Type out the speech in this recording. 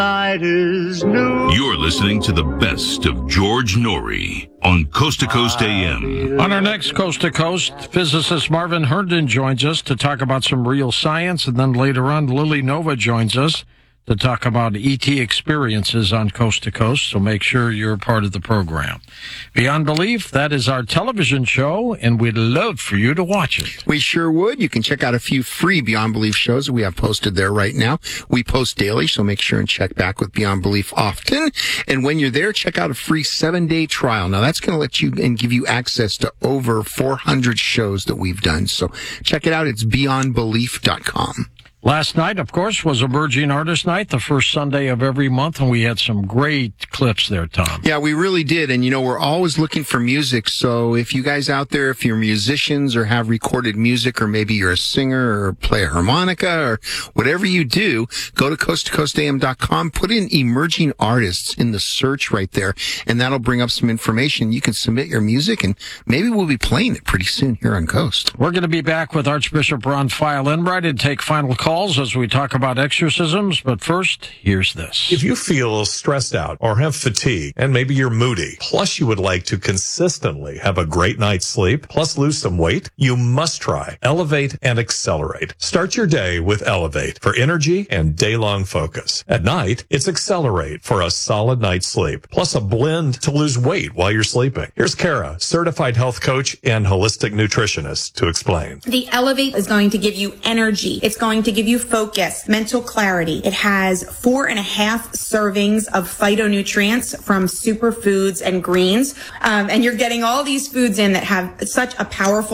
You're listening to the best of George Norrie on Coast to Coast AM. On our next Coast to Coast, physicist Marvin Herndon joins us to talk about some real science, and then later on, Lily Nova joins us to talk about ET experiences on Coast to Coast, so make sure you're part of the program. Beyond Belief, that is our television show, and we'd love for you to watch it. We sure would. You can check out a few free Beyond Belief shows that we have posted there right now. We post daily, so make sure and check back with Beyond Belief often. And when you're there, check out a free 7-day trial. Now, that's going to let you and give you access to over 400 shows that we've done. So check it out. It's beyondbelief.com. Last night, of course, was Emerging Artist Night, the first Sunday of every month, and we had some great clips there, Tom. Yeah, we really did. And, you know, we're always looking for music. So if you guys out there, if you're musicians or have recorded music, or maybe you're a singer or play a harmonica or whatever you do, go to coasttocoastam.com, put in Emerging Artists in the search right there, and that'll bring up some information. You can submit your music, and maybe we'll be playing it pretty soon here on Coast. We're going to be back with Archbishop Ron Feil-Enright and take final calls as we talk about exorcisms, but first, here's this. If you feel stressed out or have fatigue, and maybe you're moody, plus you would like to consistently have a great night's sleep, plus lose some weight, you must try Elevate and Accelerate. Start your day with Elevate for energy and day-long focus. At night, it's Accelerate for a solid night's sleep, plus a blend to lose weight while you're sleeping. Here's Kara, certified health coach and holistic nutritionist, to explain. The Elevate is going to give you energy. It's going to give you focus, mental clarity. It has 4.5 servings of phytonutrients from superfoods and greens. And you're getting all these foods in that have such a powerful